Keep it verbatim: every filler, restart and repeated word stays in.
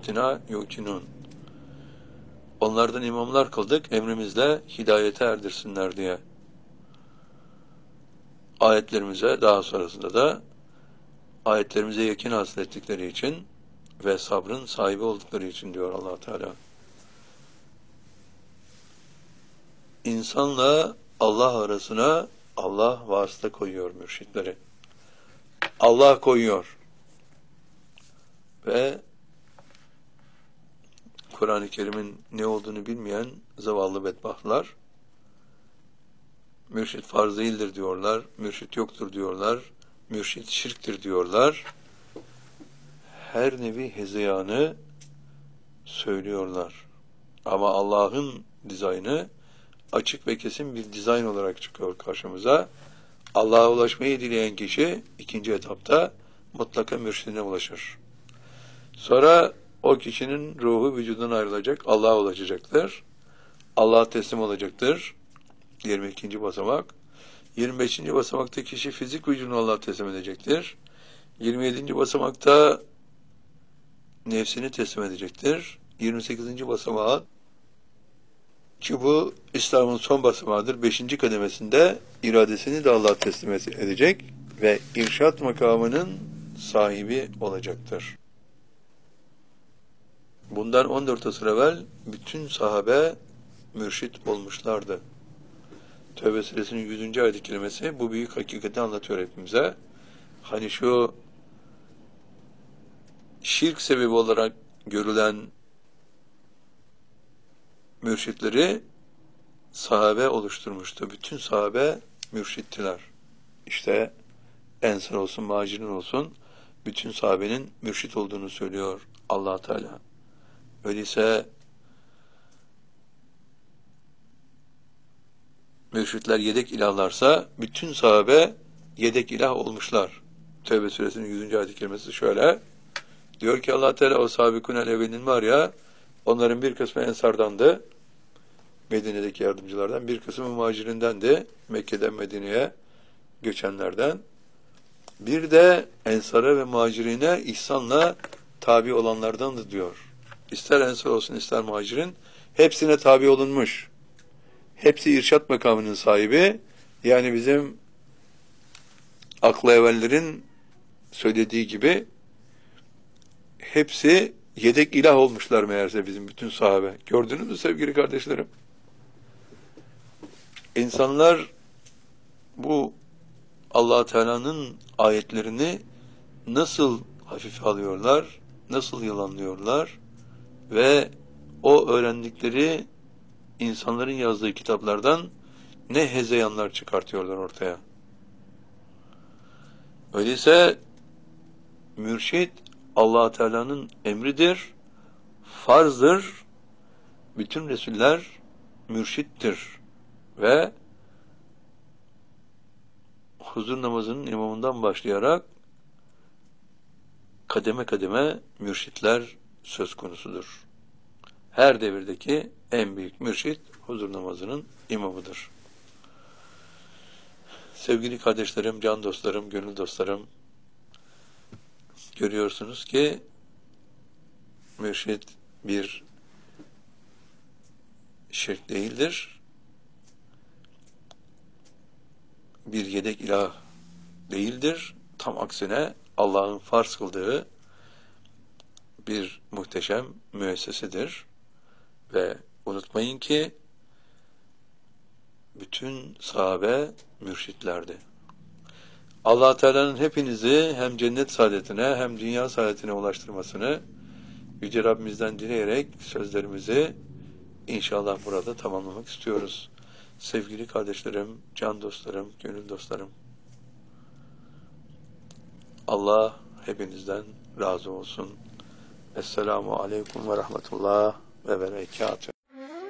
ayatina yukinun. Onlardan imamlar kıldık, emrimizle hidayete erdirsinler diye. Ayetlerimize daha sonrasında da ayetlerimize yakin hasıl ettikleri için ve sabrın sahibi oldukları için diyor Allah Teala. İnsanla Allah arasına Allah vasıta koyuyor mürşitleri. Allah koyuyor. Ve Kur'an-ı Kerim'in ne olduğunu bilmeyen zavallı bedbahtlar, mürşit farz değildir diyorlar, mürşit yoktur diyorlar, mürşit şirktir diyorlar. Her nevi hezeyanı söylüyorlar. Ama Allah'ın dizaynı açık ve kesin bir dizayn olarak çıkıyor karşımıza. Allah'a ulaşmayı dileyen kişi ikinci etapta mutlaka mürşidine ulaşır. Sonra o kişinin ruhu vücudundan ayrılacak, Allah'a ulaşacaktır. Allah'a teslim olacaktır. yirmi ikinci basamak. yirmi beşinci basamakta kişi fizik vücudunu Allah'a teslim edecektir. yirmi yedinci basamakta nefsini teslim edecektir. yirmi sekizinci basamağı, ki bu İslam'ın son basamağıdır. beşinci kademesinde iradesini de Allah'a teslim edecek ve irşat makamının sahibi olacaktır. Bundan on dört asır evvel bütün sahabe mürşit olmuşlardı. Tevbe suresinin yüzüncü ayet-i kerimesi bu büyük hakikati anlatıyor hepimize. Hani şu şirk sebebi olarak görülen mürşitleri sahabe oluşturmuştu. Bütün sahabe mürşittiler. İşte Ensar olsun, Muhacirin olsun, bütün sahabenin mürşit olduğunu söylüyor Allah Teala. Öyleyse mürşitler yedek ilahlarsa bütün sahabe yedek ilah olmuşlar. Tevbe suresinin yüzüncü ayet-i kerimesi şöyle. Diyor ki Allah Teala, o sabikunel evvelin var ya, onların bir kısmı Ensar'dandı, Medine'deki yardımcılardan, bir kısmı Muhacirindendi, Mekke'den Medine'ye göçenlerden. Bir de Ensar'a ve Muhacirine ihsanla tabi olanlardandı diyor. İster Ensar olsun ister Muhacirin, hepsine tabi olunmuş. Hepsi irşat makamının sahibi. Yani bizim aklı evvellerin söylediği gibi hepsi yedek ilah olmuşlar meğerse bizim bütün sahabe. Gördünüz mü sevgili kardeşlerim? İnsanlar bu Allah Teala'nın ayetlerini nasıl hafife alıyorlar, nasıl yalanlıyorlar ve o öğrendikleri insanların yazdığı kitaplardan ne hezeyanlar çıkartıyorlar ortaya. Öyleyse mürşit Allah Teala'nın emridir, farzdır. Bütün Resuller mürşittir ve huzur namazının imamından başlayarak kademe kademe mürşitler söz konusudur. Her devirdeki en büyük mürşit huzur namazının imamıdır. Sevgili kardeşlerim, can dostlarım, gönül dostlarım, görüyorsunuz ki mürşit bir şirk değildir. Bir yedek ilah değildir. Tam aksine Allah'ın farz kıldığı bir muhteşem müessesedir. Ve unutmayın ki bütün sahabe mürşitlerdi. Allah Teala'nın hepinizi hem cennet saadetine hem dünya saadetine ulaştırmasını Yüce Rabbimizden dileyerek sözlerimizi inşallah burada tamamlamak istiyoruz. Sevgili kardeşlerim, can dostlarım, gönül dostlarım, Allah hepinizden razı olsun. Esselamu Aleyküm ve Rahmetullah ve Berekatühü.